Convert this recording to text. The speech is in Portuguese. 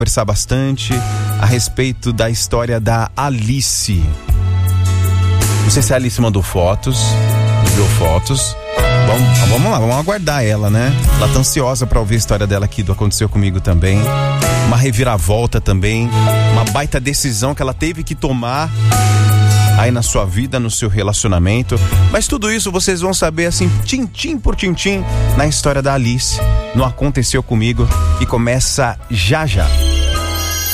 conversar bastante a respeito da história da Alice. Não sei se a Alice mandou fotos, enviou fotos. Vamos lá, vamos aguardar ela, né? Ela tá ansiosa pra ouvir a história dela aqui do Aconteceu Comigo também. Uma reviravolta também, uma baita decisão que ela teve que tomar aí na sua vida, no seu relacionamento. Mas tudo isso vocês vão saber assim, tintim por tintim, na história da Alice, no Aconteceu Comigo, que começa já já.